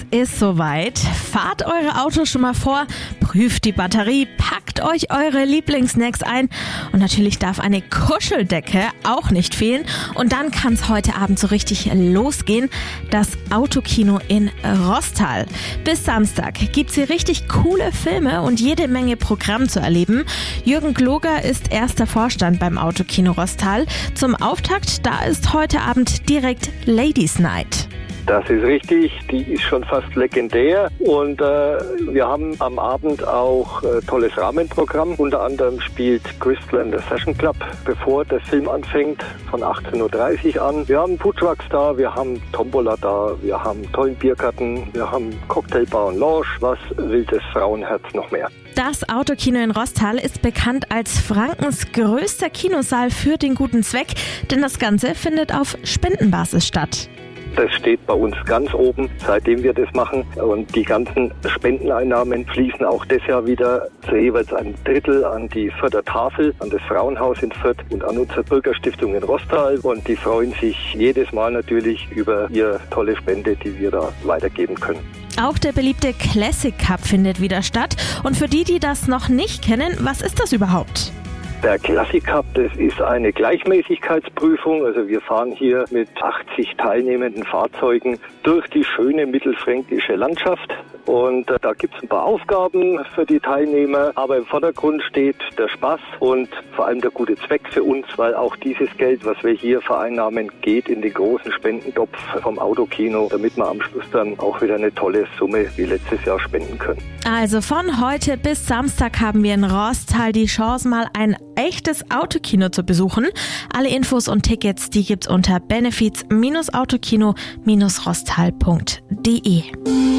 ist soweit. Fahrt eure Autos schon mal vor, prüft die Batterie, packt euch eure Lieblingssnacks ein und natürlich darf eine Kuscheldecke auch nicht fehlen. Und dann kann es heute Abend so richtig losgehen. Das Autokino in Rosthal. Bis Samstag gibt's hier richtig coole Filme und jede Menge Programm zu erleben. Jürgen Gloger ist erster Vorstand beim Autokino Rosthal. Zum Auftakt, da ist heute Abend direkt Ladies Night. Das ist richtig, die ist schon fast legendär und wir haben am Abend auch tolles Rahmenprogramm. Unter anderem spielt Crystal and the Session Club, bevor der Film anfängt, von 18.30 Uhr an. Wir haben Foodtrucks da, wir haben Tombola da, wir haben tollen Biergarten, wir haben Cocktailbar und Lounge. Was will das Frauenherz noch mehr? Das Autokino in Rosthal ist bekannt als Frankens größter Kinosaal für den guten Zweck, denn das Ganze findet auf Spendenbasis statt. Das steht bei uns ganz oben, seitdem wir das machen. Und die ganzen Spendeneinnahmen fließen auch dieses Jahr wieder zu jeweils ein Drittel an die Fürther Tafel, an das Frauenhaus in Fürth und an unsere Bürgerstiftung in Rosthal. Und die freuen sich jedes Mal natürlich über ihre tolle Spende, die wir da weitergeben können. Auch der beliebte Classic Cup findet wieder statt. Und für die das noch nicht kennen, was ist das überhaupt? Der Classic Cup, das ist eine Gleichmäßigkeitsprüfung. Also wir fahren hier mit 80 teilnehmenden Fahrzeugen durch die schöne mittelfränkische Landschaft. Und da gibt es ein paar Aufgaben für die Teilnehmer. Aber im Vordergrund steht der Spaß und vor allem der gute Zweck für uns, weil auch dieses Geld, was wir hier vereinnahmen, geht in den großen Spendentopf vom Autokino, damit wir am Schluss dann auch wieder eine tolle Summe wie letztes Jahr spenden können. Also von heute bis Samstag haben wir in Rosthal die Chance, mal ein echtes Autokino zu besuchen. Alle Infos und Tickets, die gibt's unter benefits-autokino-rosthal.de.